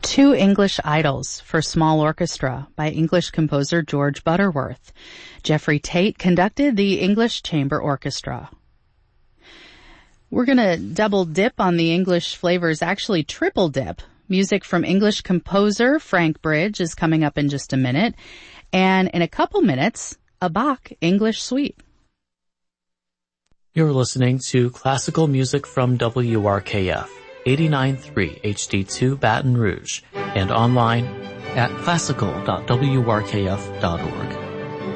Two English Idols for Small Orchestra by English composer George Butterworth. Jeffrey Tate conducted the English Chamber Orchestra. We're going to double dip on the English flavors, actually triple dip. Music from English composer Frank Bridge is coming up in just a minute. And in a couple minutes, a Bach English Suite. You're listening to classical music from WRKF, 89.3 HD2 Baton Rouge, and online at classical.wrkf.org.